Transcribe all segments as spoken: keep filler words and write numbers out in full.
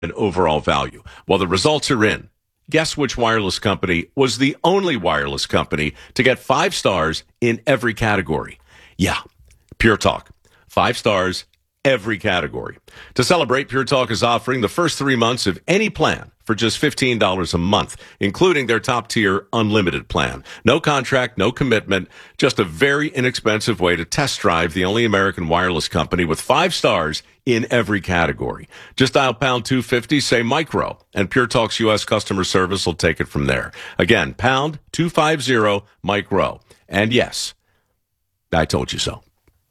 and overall value. Well, the results are in. Guess which wireless company was the only wireless company to get five stars in every category? Yeah, Pure Talk. Five stars, every category. To celebrate, Pure Talk is offering the first three months of any plan for just fifteen dollars a month, including their top-tier unlimited plan. No contract, no commitment, just a very inexpensive way to test drive the only American wireless company with five stars in every category. Just dial pound two fifty, say micro, and Pure Talk's U S customer service will take it from there. Again, pound two fifty, micro. And yes, I told you so.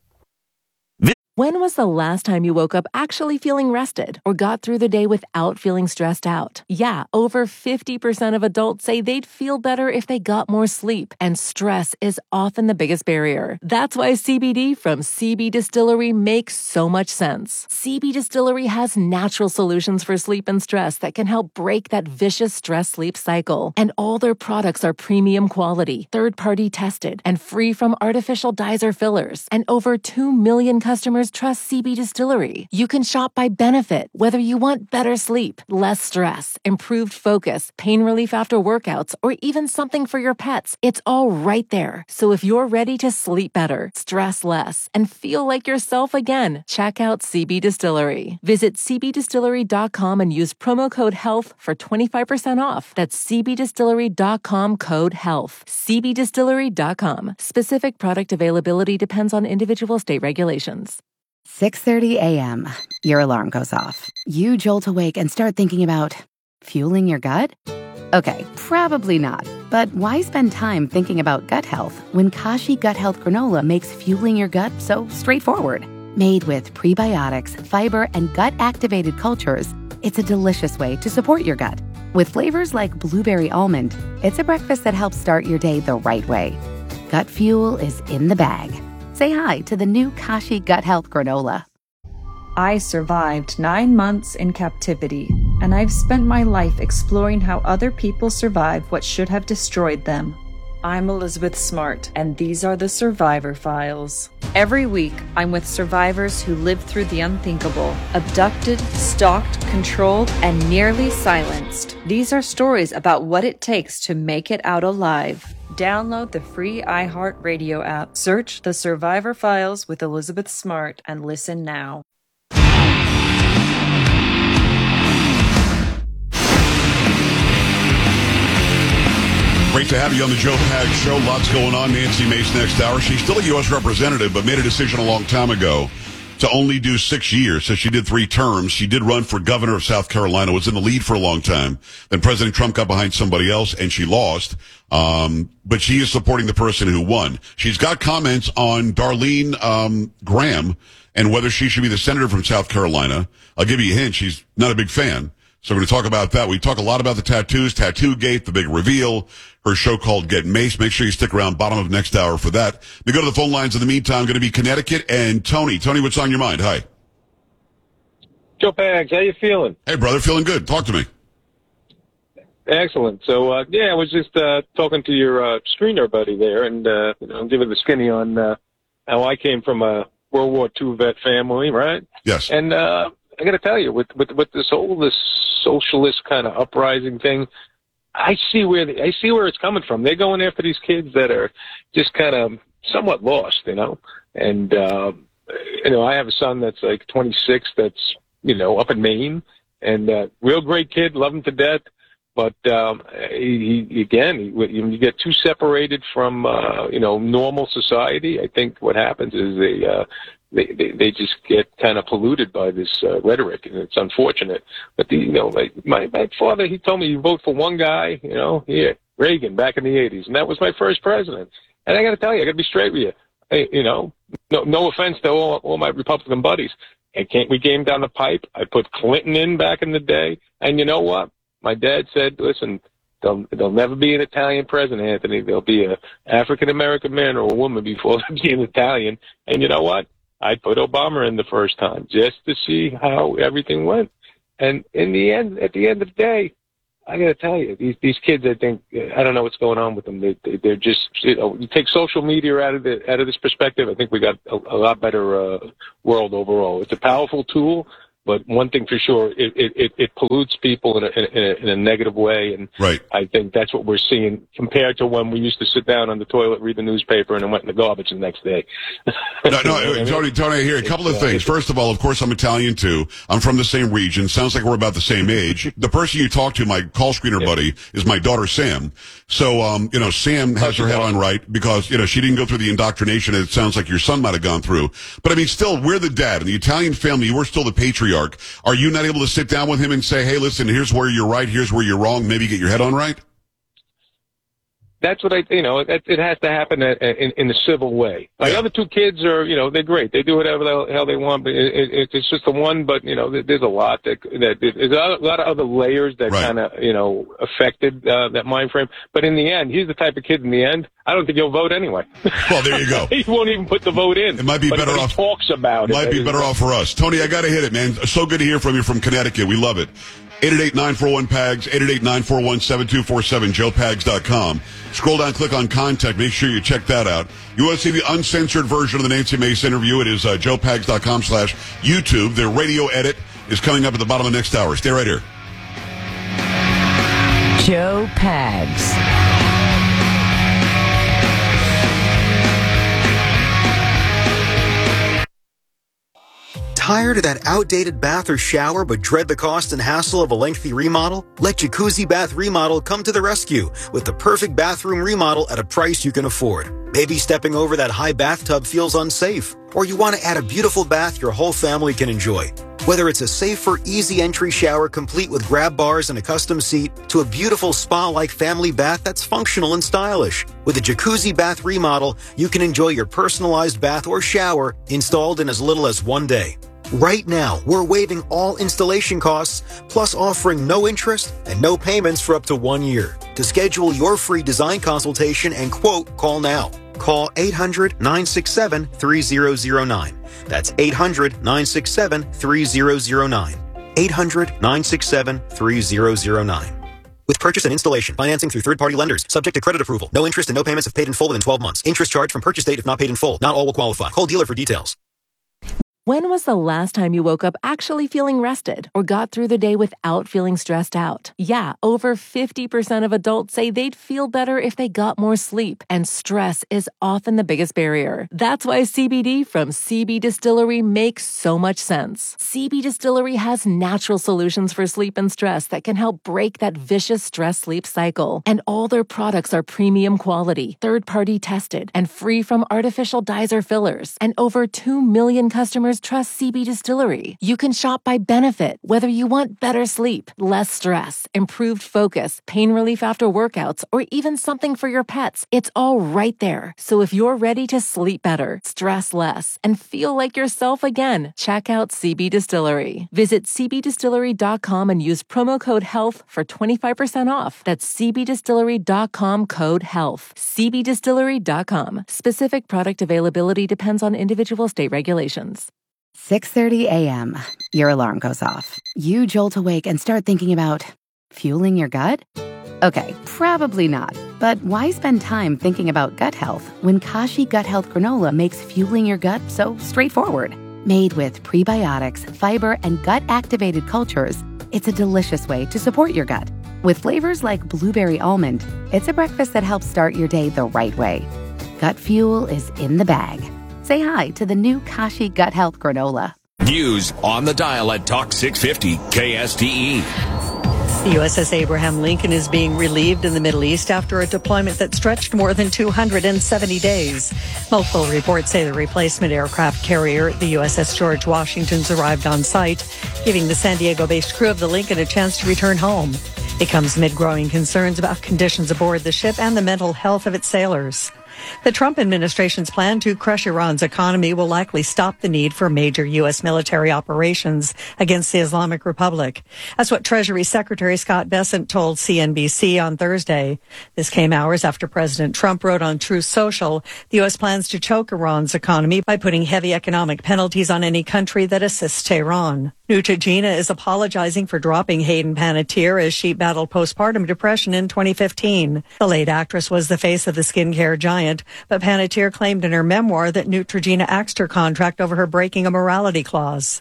When was the last time you woke up actually feeling rested or got through the day without feeling stressed out? Yeah, over fifty percent of adults say they'd feel better if they got more sleep, and stress is often the biggest barrier. That's why C B D from C B Distillery makes so much sense. C B Distillery has natural solutions for sleep and stress that can help break that vicious stress-sleep cycle. And all their products are premium quality, third-party tested, and free from artificial dyes or fillers. And over two million customers trust C B Distillery. You can shop by benefit, whether you want better sleep, less stress, improved focus, pain relief after workouts, or even something for your pets. It's all right there. So if you're ready to sleep better, stress less, and feel like yourself again, check out C B Distillery. Visit c b distillery dot com and use promo code HEALTH for twenty-five percent off. That's c b distillery dot com code HEALTH. c b distillery dot com. Specific product availability depends on individual state regulations. six thirty a.m. Your alarm goes off. You jolt awake and start thinking about fueling your gut? Okay, probably not. But why spend time thinking about gut health when Kashi Gut Health Granola makes fueling your gut so straightforward? Made with prebiotics, fiber, and gut-activated cultures, it's a delicious way to support your gut. With flavors like blueberry almond, it's a breakfast that helps start your day the right way. Gut fuel is in the bag. Say hi to the new Kashi Gut Health Granola. I survived nine months in captivity, and I've spent my life exploring how other people survive what should have destroyed them. I'm Elizabeth Smart, and these are the Survivor Files. Every week, I'm with survivors who lived through the unthinkable, abducted, stalked, controlled, and nearly silenced. These are stories about what it takes to make it out alive. Download the free iHeartRadio app, search The Survivor Files with Elizabeth Smart, and listen now. Great to have you on the Joe Pags Show. Lots going on. Nancy Mace next hour. She's still a U S representative, but made a decision a long time ago to only do six years. So she did three terms. She did run for governor of South Carolina, was in the lead for a long time. Then President Trump got behind somebody else, and she lost. Um, but she is supporting the person who won. She's got comments on Darlene um, Graham and whether she should be the senator from South Carolina. I'll give you a hint. She's not a big fan. So we're going to talk about that. We talk a lot about the tattoos, Tattoo Gate, the big reveal, her show called Get Maced. Make sure you stick around bottom of next hour for that. We go to the phone lines in the meantime. Going to be Connecticut and Tony. Tony, what's on your mind? Hi. Joe Pags, how you feeling? Hey, brother. Feeling good. Talk to me. Excellent. So, uh, yeah, I was just uh, talking to your uh, screener buddy there, and uh, you know, giving the skinny on uh, how I came from a World War Two vet family, right? Yes. And uh, I got to tell you, with, with with this whole this socialist kind of uprising thing, I see where the, I see where it's coming from. They're going after these kids that are just kind of somewhat lost, you know. And uh, you know, I have a son that's like twenty-six, that's you know up in Maine, and uh, real great kid, love him to death. But um, he, he, again, he, you get too separated from uh, you know normal society. I think what happens is they. Uh, They, they they just get kind of polluted by this uh, rhetoric, and it's unfortunate. But the, you know, like my my father, he told me you vote for one guy, you know, here Reagan back in the eighties, and that was my first president. And I got to tell you, I got to be straight with you. Hey, you know, no no offense to all, all my Republican buddies, and can't we came down the pipe? I put Clinton in back in the day, and you know what? My dad said, listen. There'll, there'll never be an Italian president, Anthony. There'll be an African American man or a woman before there'll be an Italian. And you know what? I put Obama in the first time just to see how everything went. And in the end, at the end of the day, I got to tell you, these these kids, I think, I don't know what's going on with them. They, they, they're just, you know, you take social media out of the out of this perspective, I think we got a, a lot better uh, world overall. It's a powerful tool, But one thing for sure, it it, it pollutes people in a, in, a, in a negative way, and right. I think that's what we're seeing compared to when we used to sit down on the toilet, read the newspaper, and then went in the garbage the next day. no, no, Tony, Tony, I hear a couple of things. First of all, of course, I'm Italian too. I'm from the same region. Sounds like we're about the same age. The person you talk to, my call screener yeah. buddy, is my daughter Sam. So, um, you know, Sam has her head on right because, you know, she didn't go through the indoctrination it sounds like your son might have gone through. But I mean, still, we're the dad. In the Italian family, you were still the patriarch. Are you not able to sit down with him and say, hey, listen, here's where you're right, here's where you're wrong, maybe get your head on right? That's what I, you know, it, it has to happen in, in a civil way. My yeah. other two kids are, you know, they're great. They do whatever the hell they want, but it, it, it's just the one. But you know, there's a lot that that there's a lot of other layers that right. kind of, you know, affected uh, that mind frame. But in the end, he's the type of kid. In the end, I don't think he'll vote anyway. Well, there you go. He won't even put the vote in. It might be but better he off. Talks about it. Might it. be better off for us. Tony, I got to hit it, man. So good to hear from you from Connecticut. We love it. eight eight eight, nine four one, P A G S, eight eight eight, nine four one, seven two four seven, joe pags dot com. Scroll down, click on Contact. Make sure you check that out. You want to see the uncensored version of the Nancy Mace interview? It is uh, joe pags dot com slash YouTube. Their radio edit is coming up at the bottom of the next hour. Stay right here. Joe Pags. Tired of that outdated bath or shower but dread the cost and hassle of a lengthy remodel? Let Jacuzzi Bath Remodel come to the rescue with the perfect bathroom remodel at a price you can afford. Maybe stepping over that high bathtub feels unsafe, or you want to add a beautiful bath your whole family can enjoy. Whether it's a safer, easy entry shower complete with grab bars and a custom seat, to a beautiful spa-like family bath that's functional and stylish. With a Jacuzzi Bath Remodel, you can enjoy your personalized bath or shower installed in as little as one day. Right now, we're waiving all installation costs, plus offering no interest and no payments for up to one year. To schedule your free design consultation and quote, call now. Call eight hundred, nine six seven, three zero zero nine. That's eight hundred, nine six seven, three zero zero nine. eight hundred, nine six seven, three zero zero nine. With purchase and installation, financing through third-party lenders, subject to credit approval. No interest and no payments if paid in full within twelve months. Interest charged from purchase date if not paid in full. Not all will qualify. Call dealer for details. When was the last time you woke up actually feeling rested or got through the day without feeling stressed out? Yeah, over fifty percent of adults say they'd feel better if they got more sleep, and stress is often the biggest barrier. That's why C B D from C B Distillery makes so much sense. C B Distillery has natural solutions for sleep and stress that can help break that vicious stress-sleep cycle. And all their products are premium quality, third-party tested, and free from artificial dyes or fillers. And over two million customers trust C B Distillery. You can shop by benefit, whether you want better sleep, less stress, improved focus, pain relief after workouts, or even something for your pets. It's all right there. So if you're ready to sleep better, stress less, and feel like yourself again, check out C B Distillery. Visit c b distillery dot com and use promo code HEALTH for twenty-five percent off. That's c b distillery dot com code HEALTH. c b distillery dot com. Specific product availability depends on individual state regulations. six thirty a.m. Your alarm goes off. You jolt awake and start thinking about fueling your gut? Okay, probably not. But why spend time thinking about gut health when Kashi Gut Health Granola makes fueling your gut so straightforward? Made with prebiotics, fiber, and gut-activated cultures, it's a delicious way to support your gut. With flavors like blueberry almond, it's a breakfast that helps start your day the right way. Gut fuel is in the bag. Say hi to the new Kashi Gut Health Granola. News on the dial at Talk six fifty K S T E. The U S S Abraham Lincoln is being relieved in the Middle East after a deployment that stretched more than two hundred seventy days. Multiple reports say the replacement aircraft carrier, the U S S George Washington's, arrived on site, giving the San Diego-based crew of the Lincoln a chance to return home. It comes amid growing concerns about conditions aboard the ship and the mental health of its sailors. The Trump administration's plan to crush Iran's economy will likely stop the need for major U S military operations against the Islamic Republic. That's what Treasury Secretary Scott Bessent told C N B C on Thursday. This came hours after President Trump wrote on Truth Social the U S plans to choke Iran's economy by putting heavy economic penalties on any country that assists Tehran. Neutrogena is apologizing for dropping Hayden Panettiere as she battled postpartum depression in twenty fifteen. The late actress was the face of the skincare giant, but Panettiere claimed in her memoir that Neutrogena axed her contract over her breaking a morality clause.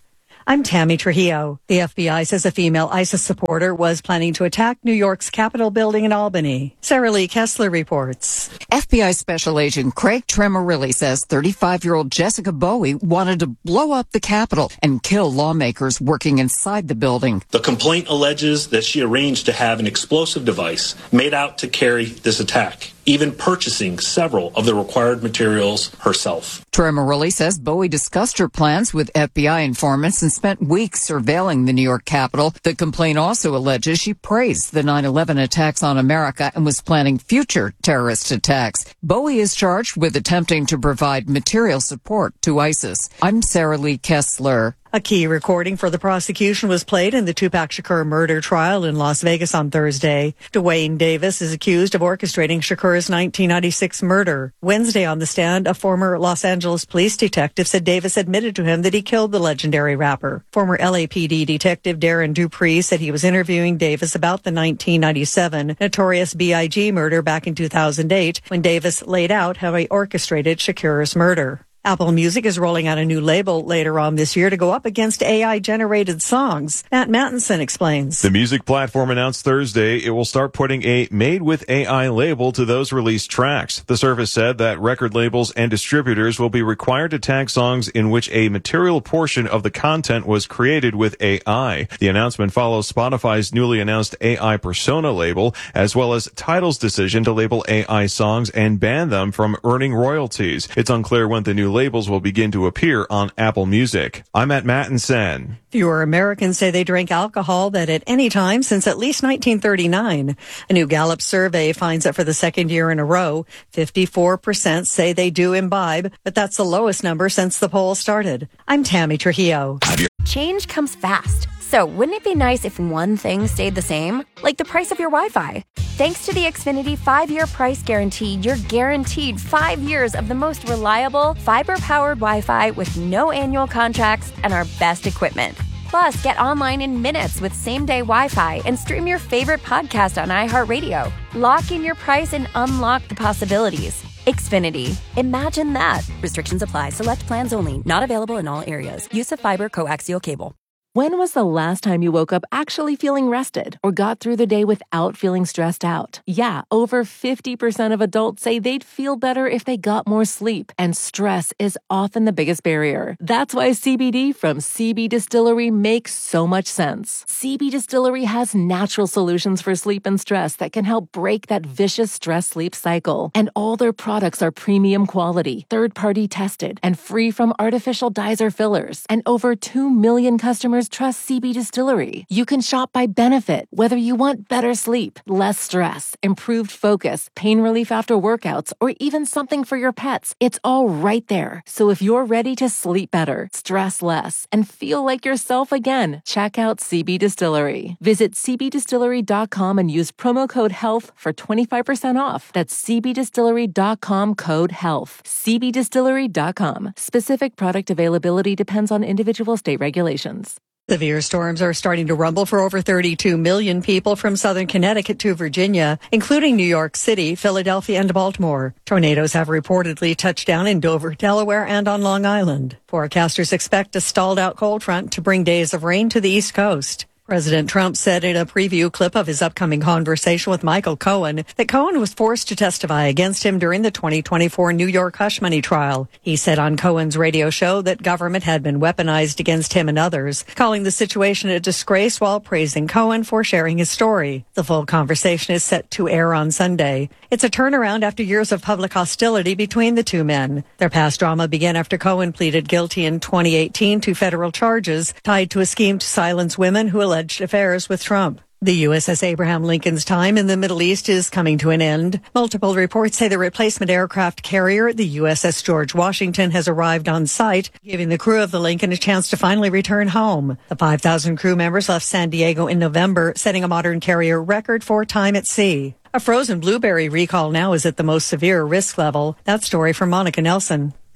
I'm Tammy Trujillo. The F B I says a female ISIS supporter was planning to attack New York's Capitol building in Albany. Sarah Lee Kessler reports. F B I Special Agent Craig Tremorilli says thirty-five-year-old Jessica Bowie wanted to blow up the Capitol and kill lawmakers working inside the building. The complaint alleges that she arranged to have an explosive device made out to carry this attack, even purchasing several of the required materials herself. Tremorilli says Bowie discussed her plans with F B I informants and spent weeks surveilling the New York Capitol. The complaint also alleges she praised the nine eleven attacks on America and was planning future terrorist attacks. Bowie is charged with attempting to provide material support to ISIS. I'm Sarah Lee Kessler. A key recording for the prosecution was played in the Tupac Shakur murder trial in Las Vegas on Thursday. Dwayne Davis is accused of orchestrating Shakur's nineteen ninety-six murder. Wednesday on the stand, a former Los Angeles police detective said Davis admitted to him that he killed the legendary rapper. Former L A P D detective Darren Dupree said he was interviewing Davis about the nineteen ninety-seven Notorious B I G murder back in two thousand eight, when Davis laid out how he orchestrated Shakur's murder. Apple Music is rolling out a new label later on this year to go up against A I-generated songs. Matt Mattinson explains. The music platform announced Thursday it will start putting a Made with A I label to those released tracks. The service said that record labels and distributors will be required to tag songs in which a material portion of the content was created with A I. The announcement follows Spotify's newly announced A I Persona label, as well as Tidal's decision to label A I songs and ban them from earning royalties. It's unclear when the new labels will begin to appear on Apple Music. I'm at Mattinson. Fewer Americans say they drank alcohol than at any time since at least nineteen thirty-nine. A new Gallup survey finds that for the second year in a row, fifty-four percent say they do imbibe, but that's the lowest number since the poll started. I'm Tammy Trujillo. Change comes fast. So wouldn't it be nice if one thing stayed the same? Like the price of your Wi-Fi. Thanks to the Xfinity five-year price guarantee, you're guaranteed five years of the most reliable, fiber-powered Wi-Fi with no annual contracts and our best equipment. Plus, get online in minutes with same-day Wi-Fi and stream your favorite podcast on iHeartRadio. Lock in your price and unlock the possibilities. Xfinity. Imagine that. Restrictions apply. Select plans only. Not available in all areas. Use of fiber coaxial cable. When was the last time you woke up actually feeling rested or got through the day without feeling stressed out? Yeah, over fifty percent of adults say they'd feel better if they got more sleep, and stress is often the biggest barrier. That's why C B D from C B Distillery makes so much sense. C B Distillery has natural solutions for sleep and stress that can help break that vicious stress-sleep cycle. And all their products are premium quality, third-party tested, and free from artificial dyes or fillers. And over two million customers trust C B Distillery. You can shop by benefit, whether you want better sleep, less stress, improved focus, pain relief after workouts, or even something for your pets. It's all right there. So if you're ready to sleep better, stress less, and feel like yourself again, check out C B Distillery. Visit c b distillery dot com and use promo code HEALTH for twenty-five percent off. That's c b distillery dot com code HEALTH. c b distillery dot com. Specific product availability depends on individual state regulations. Severe storms are starting to rumble for over thirty-two million people from southern Connecticut to Virginia, including New York City, Philadelphia, and Baltimore. Tornadoes have reportedly touched down in Dover, Delaware, and on Long Island. Forecasters expect a stalled-out cold front to bring days of rain to the East Coast. President Trump said in a preview clip of his upcoming conversation with Michael Cohen that Cohen was forced to testify against him during the twenty twenty-four New York hush money trial. He said on Cohen's radio show that government had been weaponized against him and others, calling the situation a disgrace while praising Cohen for sharing his story. The full conversation is set to air on Sunday. It's a turnaround after years of public hostility between the two men. Their past drama began after Cohen pleaded guilty in twenty eighteen to federal charges tied to a scheme to silence women who alleged affairs with Trump. The U S S Abraham Lincoln's time in the Middle East is coming to an end. Multiple reports say the replacement aircraft carrier, the U S S George Washington, has arrived on site, giving the crew of the Lincoln a chance to finally return home. The five thousand crew members left San Diego in November, setting a modern carrier record for time at sea. A frozen blueberry recall now is at the most severe risk level. That story from Monica Nelson.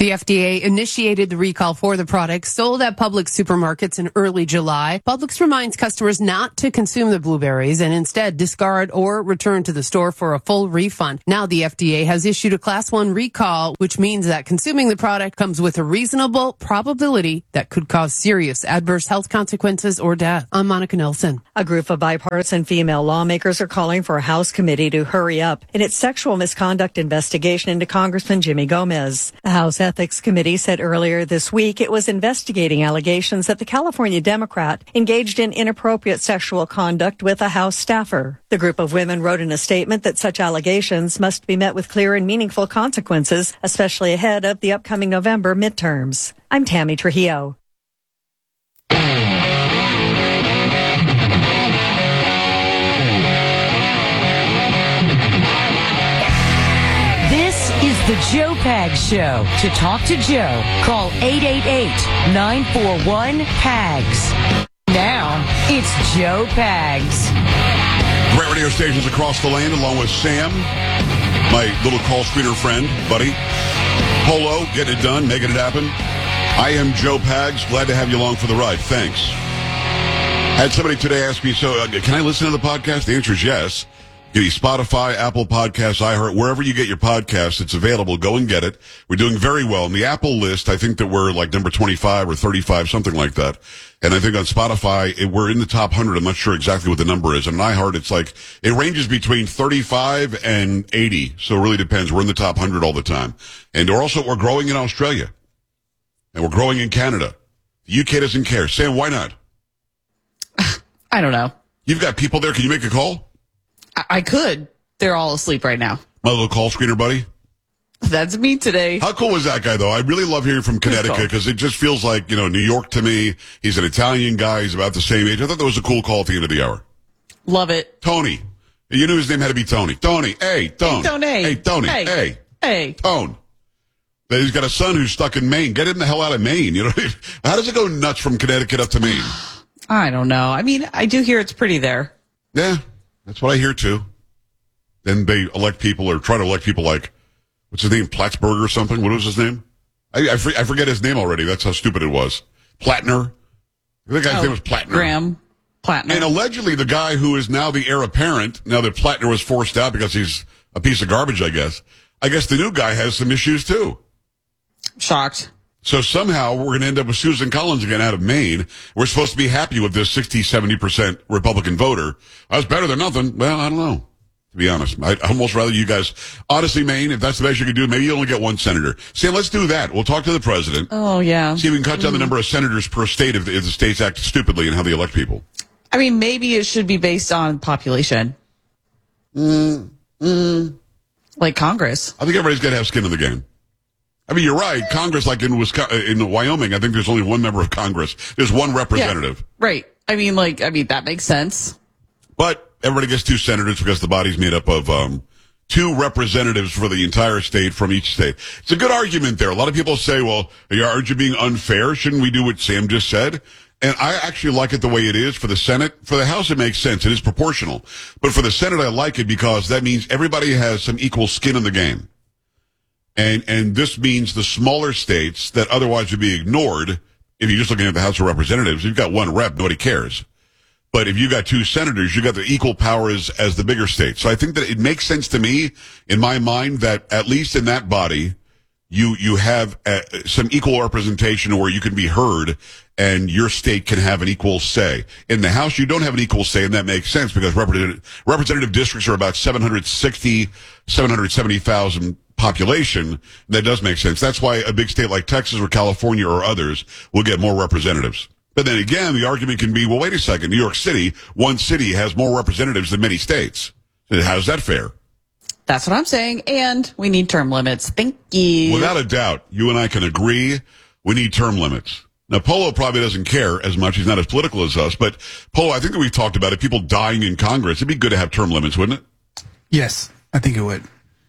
The F D A initiated the recall for the product sold at Publix supermarkets in early July. Publix reminds customers not to consume the blueberries and instead discard or return to the store for a full refund. Now the F D A has issued a class one recall, which means that consuming the product comes with a reasonable probability that could cause serious adverse health consequences or death. I'm Monica Nelson. A group of bipartisan female lawmakers are calling for a House committee to hurry up in its sexual misconduct investigation into Congressman Jimmy Gomez. The House Ethics Committee said earlier this week it was investigating allegations that the California Democrat engaged in inappropriate sexual conduct with a House staffer. The group of women wrote in a statement that such allegations must be met with clear and meaningful consequences, especially ahead of the upcoming November midterms. I'm Tammy Trujillo. The Joe Pags Show. To talk to Joe, call eight eight eight, nine four one, P A G S. Now, it's Joe Pags. Great radio stations across the land, along with Sam, my little call screener friend, buddy. Polo, getting it done, making it happen. I am Joe Pags. Glad to have you along for the ride. Thanks. Had somebody today ask me, so uh, can I listen to the podcast? The answer is yes. Get Spotify, Apple Podcasts, iHeart, wherever you get your podcasts, it's available. Go and get it. We're doing very well. In the Apple list, I think that we're like number twenty-five or thirty-five, something like that. And I think on Spotify, it, we're in the top one hundred. I'm not sure exactly what the number is. And on iHeart, it's like, it ranges between thirty-five and eighty. So it really depends. We're in the top one hundred all the time. And we're also, we're growing in Australia. And we're growing in Canada. The U K doesn't care. Sam, why not? I don't know. You've got people there. Can you make a call? I could. They're all asleep right now. My little call screener buddy? That's me today. How cool was that guy, though? I really love hearing from Connecticut because it just feels like, you know, New York to me. He's an Italian guy. He's about the same age. I thought that was a cool call at the end of the hour. Love it. Tony. You knew his name had to be Tony. Tony. Hey, Tone. Hey, Tony. Hey, Tony. Hey. Hey. Hey. Tone. That he's got a son who's stuck in Maine. Get him the hell out of Maine. You know, how does it go nuts from Connecticut up to Maine? I don't know. I mean, I do hear it's pretty there. Yeah, that's what I hear, too. Then they elect people or try to elect people like, what's his name, Plattsburgh or something? What was his name? I, I, I forget his name already. That's how stupid it was. Plattner. The guy's oh, name was Plattner. Graham Plattner. And allegedly the guy who is now the heir apparent, now that Plattner was forced out because he's a piece of garbage, I guess. I guess the new guy has some issues too. Shocked. So somehow we're going to end up with Susan Collins again out of Maine. We're supposed to be happy with this sixty, seventy percent Republican voter. That's better than nothing. Well, I don't know. To be honest, I'd almost rather you guys, honestly, Maine, if that's the best you can do, maybe you only get one senator. Sam, let's do that. We'll talk to the president. Oh, yeah. See if we can cut down mm. the number of senators per state if the, if the states act stupidly and how they elect people. I mean, maybe it should be based on population. Mm, mm. Like Congress. I think everybody's got to have skin in the game. I mean, you're right. Congress, like in Wisconsin, in Wyoming, I think there's only one member of Congress. There's one representative. Yeah, right. I mean, like, I mean, that makes sense. But everybody gets two senators because the body's made up of um, two representatives for the entire state from each state. It's a good argument there. A lot of people say, well, aren't you being unfair? Shouldn't we do what Sam just said? And I actually like it the way it is for the Senate. For the House, it makes sense. It is proportional. But for the Senate, I like it because that means everybody has some equal skin in the game. And and this means the smaller states that otherwise would be ignored, if you're just looking at the House of Representatives, you've got one rep, nobody cares. But if you got two senators, you got the equal powers as the bigger states. So I think that it makes sense to me, in my mind, that at least in that body, you you have uh, some equal representation where you can be heard and your state can have an equal say. In the House, you don't have an equal say, and that makes sense because representative, representative districts are about seven hundred sixty, seven hundred seventy thousand population. That does make sense. That's why a big state like Texas or California or others will get more representatives. But then again, the argument can be, well, wait a second, New York City, one city has more representatives than many states. How's that fair? That's what I'm saying. And we need term limits. Thank you. Without a doubt, you and I can agree we need term limits. Now, Polo probably doesn't care as much. He's not as political as us. But, Polo, I think that we've talked about it. People dying in Congress. It'd be good to have term limits, wouldn't it? Yes, I think it would.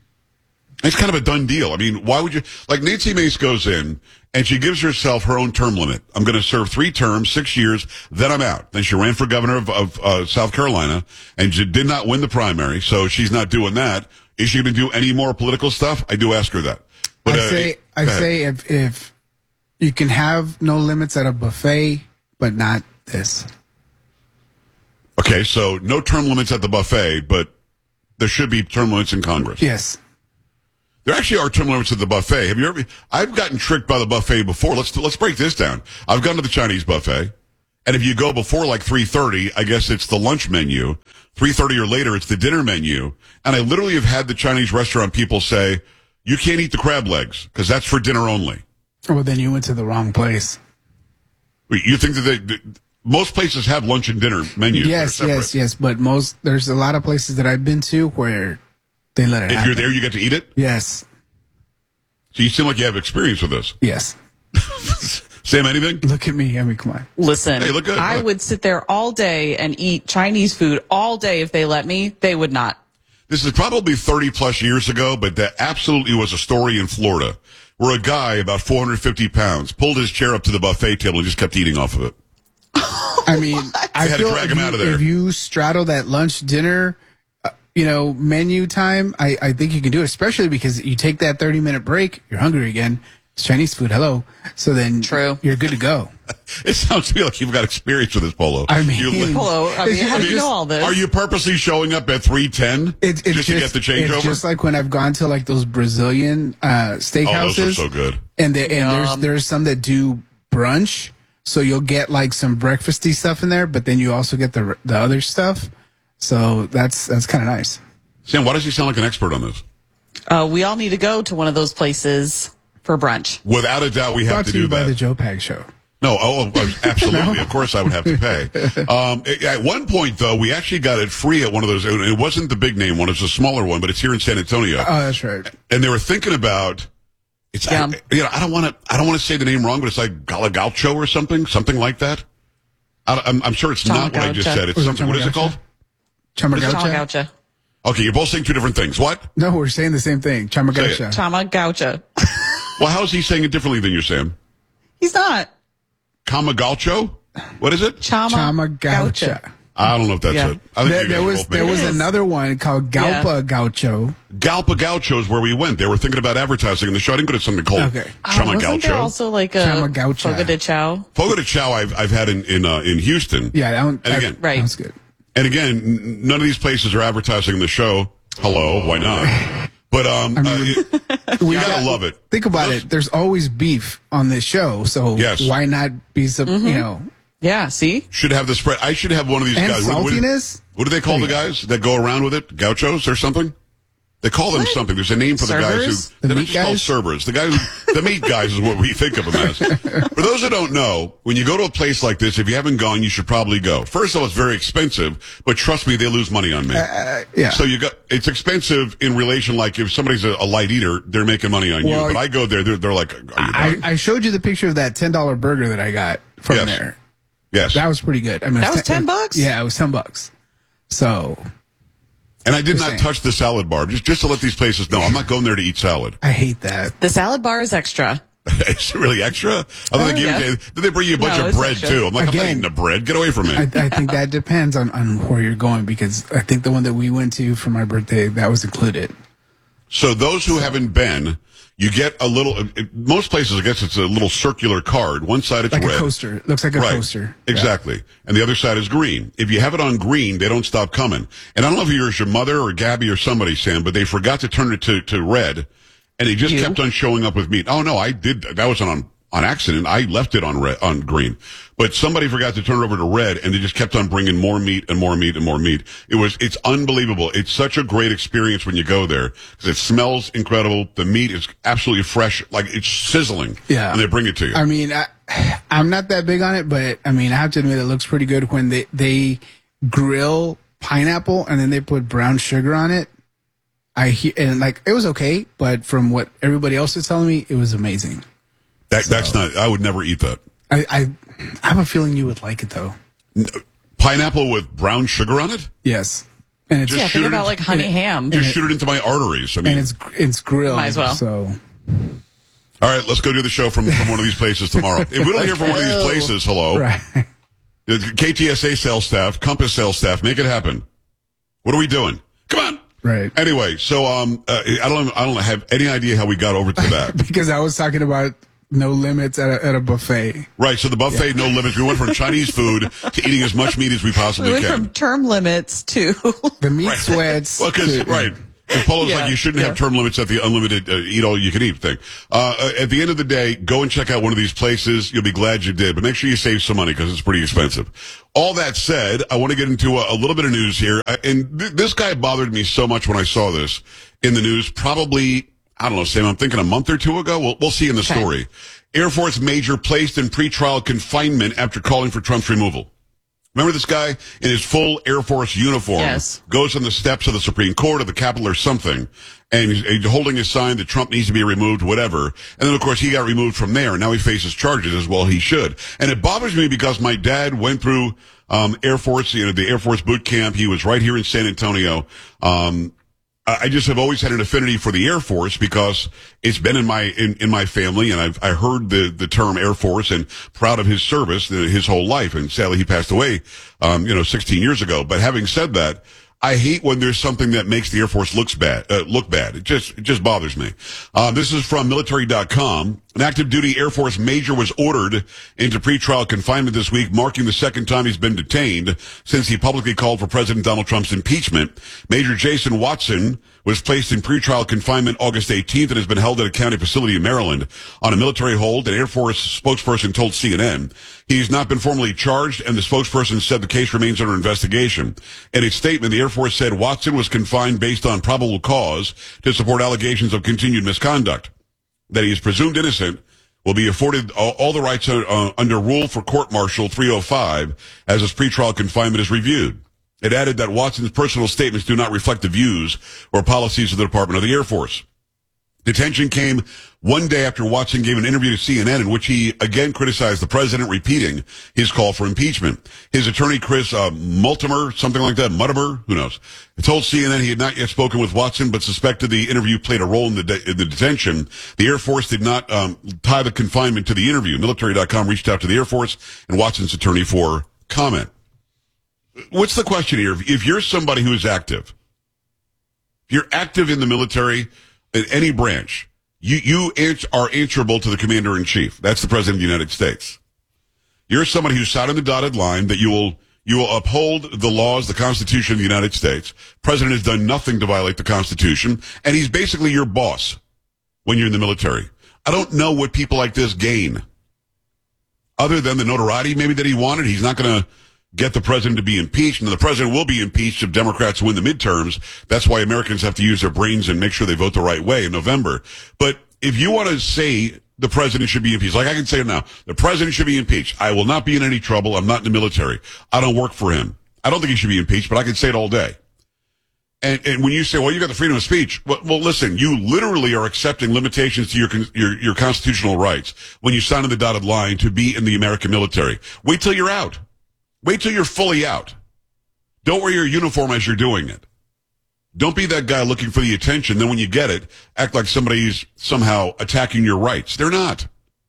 It's kind of a done deal. I mean, why would you... Like, Nancy Mace goes in, and she gives herself her own term limit. I'm going to serve three terms, six years, then I'm out. Then she ran for governor of, of uh, South Carolina, and she did not win the primary, so she's not doing that. Is she going to do any more political stuff? I do ask her that. But, I uh, say, I go ahead. say, if if you can have no limits at a buffet, but not this. Okay, so no term limits at the buffet, but there should be term limits in Congress. Yes. There actually are term limits at the buffet. Have you ever? I've gotten tricked by the buffet before. Let's let's break this down. I've gone to the Chinese buffet, and if you go before like three thirty, I guess it's the lunch menu. three thirty or later, it's the dinner menu. And I literally have had the Chinese restaurant people say, "You can't eat the crab legs because that's for dinner only." Well, then you went to the wrong place. Wait, you think that they, that most places have lunch and dinner menus? Yes, that are yes, separate? yes. But most there's a lot of places that I've been to where they let it If happen. you're there, you get to eat it? Yes. So you seem like you have experience with this. Yes. Sam, anything? Look at me. I mean, come on. Listen, Hey, look good. I would sit there all day and eat Chinese food all day if they let me. They would not. This is probably thirty plus years ago, but that absolutely was a story in Florida where a guy about four hundred fifty pounds pulled his chair up to the buffet table and just kept eating off of it. I mean, I had to feel drag if him you, out of there. if you straddle that lunch dinner, uh, you know, menu time, I, I think you can do it, especially because you take that thirty minute break, you're hungry again. It's Chinese food. Hello. So then True. you're good to go. It sounds to me like you've got experience with this, Polo. I mean, You- Polo, I mean, how do you just- know all this? Are you purposely showing up at three ten It's, it's just, to get the changeover? It's just like when I've gone to like those Brazilian uh, steakhouses. Oh, those are so good. And, they, and there's Yum. there's some that do brunch, so you'll get like some breakfasty stuff in there, but then you also get the the other stuff. So that's that's kind of nice. Sam, why does he sound like an expert on this? Uh, we all need to go to one of those places for brunch. Without a doubt, we have Brought to to you do by that. the Joe Pag Show. No, oh, oh, absolutely. Of course I would have to pay. Um, at one point, though, we actually got it free at one of those. It wasn't the big name one. It's a smaller one, but it's here in San Antonio. Oh, that's right. And they were thinking about, it's, I, Yum. you know, I don't want to, I don't want to say the name wrong, but it's like Galagaucho or something, something like that. I, I'm, I'm sure it's not what I just Chamagaucha. said. It's Was it something, what is it Chamagaucha? called? Chamagaucha? Chamagaucha. Okay, you're both saying two different things. What? No, we're saying the same thing. Say Chamagaucha. Chamagaucha. Well, how is he saying it differently than you, Sam? He's not. Kamagalcho? What is it? Chamagaucha. Chamagaucha. I don't know if that's Yeah. it. I think There, you there guys was both there made was it. another one called Galpa Gaucho. Galpa Gaucho is where we went. They were thinking about advertising in the show. I didn't go to something called Okay. Oh, wasn't there Chamagaucho. also like a Chamagaucha. Fogo de Chao? Fogo de Chao I've, I've had in, in, uh, in Houston. Yeah, that one. And again, Right. That was good. and again, n- none of these places are advertising the show. Hello, why not? But, um, I mean, uh, it- we you gotta got- love it. Think about Those- it. There's always beef on this show, so Yes. why not be some? Mm-hmm. You know, Yeah, see? Should have the spread. I should have one of these and guys. What, what, saltiness. what do they call the guys that go around with it? Gauchos or something? They call them something. There's a name for the guys Servers? who The they're meat just called guys? servers. The guys, who, the meat guys is what we think of them as. For those who don't know, when you go to a place like this, if you haven't gone, you should probably go. First of all, it's very expensive, but trust me, they lose money on me. Uh, yeah. So you got it's expensive in relation. Like if somebody's a, a light eater, they're making money on Well, you. But I go there, they're, they're like, are you I, done? I showed you the picture of that ten dollar burger that I got from Yes. there. Yes. That was pretty good. I mean, That it was ten bucks? Yeah, it was ten bucks. So And I did Just not saying. touch the salad bar, just just to let these places know I'm not going there to eat salad. I hate that. The salad bar is extra. It's really extra. Other than Oh, yeah. giving, did they bring you a bunch No, of it's bread extra. too? I'm like, I'm not Again, eating the bread. Get away from me. I, I think that depends on, on where you're going because I think the one that we went to for my birthday that was included. So those who haven't been, you get a little. it- Most places, I guess, it's a little circular card. One side it's Like red. a coaster. It looks like a Right. coaster. Exactly. And the other side is green. If you have it on green, they don't stop coming. And I don't know if it was your mother or Gabby or somebody, Sam, but they forgot to turn it to, to red. And it just You? kept on showing up with meat. Oh, no, I did. That wasn't on, on accident. I left it on red, on green. But somebody forgot to turn it over to red, and they just kept on bringing more meat and more meat and more meat. It was, it's unbelievable. It's such a great experience when you go there. Because it smells incredible. The meat is absolutely fresh. Like, it's sizzling. Yeah. And they bring it to you. I mean, I, I'm not that big on it, but I mean, I have to admit it looks pretty good when they, they grill pineapple and then they put brown sugar on it. I hear, and like, it was okay, but from what everybody else is telling me, it was amazing. That, That's not, I would never eat that. I, I, I have a feeling you would like it though. Pineapple with brown sugar on it? Yes. And it's, Just Yeah, shoot think it about in- like honey ham. Just shoot it into my arteries. I mean, and it's, it's grilled. Might as well. So all right, let's go do the show from, from one of these places tomorrow. If we don't hear from one of these places, hello. right. The K T S A sales staff, Compass sales staff, make it happen. What are we doing? Come on. Right. Anyway, so um, uh, I don't I don't have any idea how we got over to that. Because I was talking about no limits at a, at a buffet. Right. So the buffet, yeah. No limits. We went from Chinese food to eating as much meat as we possibly we went can. From term limits to the meat right. sweats. Well, because right. And Polo's yeah, like, you shouldn't yeah. have term limits at the unlimited uh, eat all you can eat thing. Uh, uh, at the end of the day, go and check out one of these places. You'll be glad you did, but make sure you save some money because it's pretty expensive. All that said, I want to get into a, a little bit of news here. Uh, and th- this guy bothered me so much when I saw this in the news. Probably, I don't know, Sam, I'm thinking a month or two ago. We'll, we'll see in the okay. story. Air Force major placed in pretrial confinement after calling for Trump's removal. Remember this guy in his full Air Force uniform yes. goes on the steps of the Supreme Court or the Capitol or something, and he's, he's holding a sign that Trump needs to be removed, whatever. And then, of course, he got removed from there, and now he faces charges as well. He should. And it bothers me because my dad went through um, Air Force, you know, the Air Force boot camp. He was right here in San Antonio. Um, I just have always had an affinity for the Air Force because it's been in my in, in my family, and I've I heard the the term Air Force and proud of his service his whole life. And sadly, he passed away, um, you know, sixteen years ago. But having said that, I hate when there's something that makes the Air Force looks bad, uh, look bad. It just, it just bothers me. Uh, this is from military dot com. An active duty Air Force major was ordered into pretrial confinement this week, marking the second time he's been detained since he publicly called for President Donald Trump's impeachment. Major Jason Watson was placed in pretrial confinement August eighteenth and has been held at a county facility in Maryland on a military hold. An Air Force spokesperson told C N N he's not been formally charged, and the spokesperson said the case remains under investigation. In a statement, the Air Force said Watson was confined based on probable cause to support allegations of continued misconduct. That he is presumed innocent, will be afforded all, all the rights uh, under Rule for Court Martial three oh five as his pretrial confinement is reviewed. It added that Watson's personal statements do not reflect the views or policies of the Department of the Air Force. Detention came one day after Watson gave an interview to C N N in which he again criticized the president, repeating his call for impeachment. His attorney, Chris uh, Multimer, something like that, Mutimer, who knows, told C N N he had not yet spoken with Watson, but suspected the interview played a role in the, de- in the detention. The Air Force did not um, tie the confinement to the interview. military dot com reached out to the Air Force and Watson's attorney for comment. What's the question here? If you're somebody who is active, if you're active in the military, in any branch, you, you are answerable to the commander-in-chief. That's the president of the United States. You're somebody who's signed on the dotted line that you will, you will uphold the laws, the Constitution of the United States. President has done nothing to violate the Constitution, and he's basically your boss when you're in the military. I don't know what people like this gain. Other than the notoriety maybe that he wanted, he's not going to get the president to be impeached, and the president will be impeached if Democrats win the midterms. That's why Americans have to use their brains and make sure they vote the right way in November. But if you want to say the president should be impeached, like I can say it now, the president should be impeached. I will not be in any trouble. I'm not in the military. I don't work for him. I don't think he should be impeached, but I can say it all day. And, and when you say, well, you got the freedom of speech, well, well, listen, you literally are accepting limitations to your, your, your constitutional rights when you sign on the dotted line to be in the American military. Wait till you're out. Wait till you're fully out. Don't wear your uniform as you're doing it. Don't be that guy looking for the attention. Then when you get it, act like somebody's somehow attacking your rights. They're not.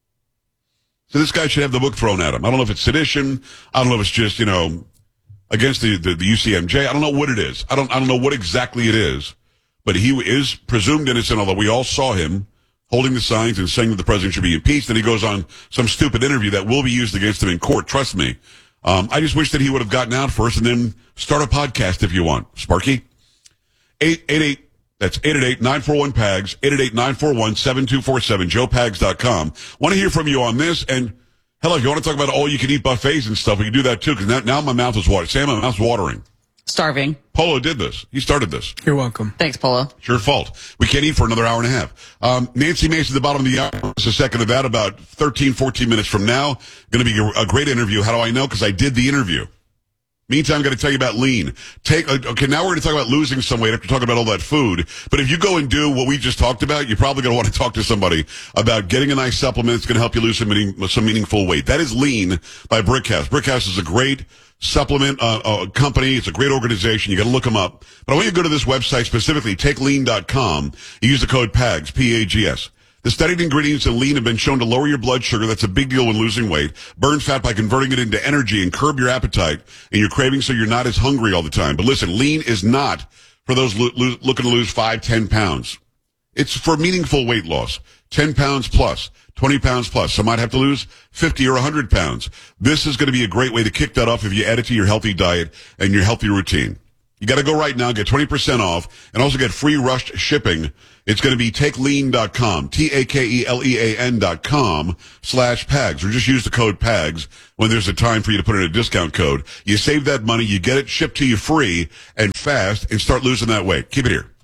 So this guy should have the book thrown at him. I don't know if it's sedition. I don't know if it's just, you know, against the, the, the U C M J. I don't know what it is. I don't, I don't know what exactly it is. But he is presumed innocent, although we all saw him holding the signs and saying that the president should be impeached. Then he goes on some stupid interview that will be used against him in court. Trust me. Um, I just wish that he would have gotten out first and then start a podcast if you want. Sparky? eight eight eight, that's eight eight eight, nine four one, P A G S, eight eight eight, nine four one, seven two four seven, joe pags dot com. Want to hear from you on this, and hell, if you want to talk about all-you-can-eat buffets and stuff, we can do that too, because now, now my mouth is watering. Sam, my mouth's watering. Starving. Polo did this. He started this. You're welcome. Thanks, Polo. It's your fault. We can't eat for another hour and a half. Um, Nancy Mace at the bottom of the hour. Just a second of that, about thirteen, fourteen minutes from now. Going to be a, a great interview. How do I know? Because I did the interview. Meantime, I'm going to tell you about lean. Take okay. Now we're going to talk about losing some weight after talking about all that food. But if you go and do what we just talked about, you're probably going to want to talk to somebody about getting a nice supplement that's going to help you lose some, meaning, some meaningful weight. That is Lean by Brickhouse. Brickhouse is a great supplement uh, uh, company. It's a great organization. You got to look them up. But I want you to go to this website specifically, take lean dot com. You use the code P A G S, P A G S. The studied ingredients in lean have been shown to lower your blood sugar. That's a big deal when losing weight. Burn fat by converting it into energy and curb your appetite and your cravings so you're not as hungry all the time. But listen, lean is not for those lo- lo- looking to lose five, ten pounds. It's for meaningful weight loss. ten pounds plus, twenty pounds plus. Some might have to lose fifty or one hundred pounds. This is going to be a great way to kick that off if you add it to your healthy diet and your healthy routine. You got to go right now, get twenty percent off, and also get free rushed shipping. It's going to be takelean dot com, T A K E L E A N dot com slash PAGS, or just use the code PAGS when there's a time for you to put in a discount code. You save that money, you get it shipped to you free and fast, and start losing that weight. Keep it here.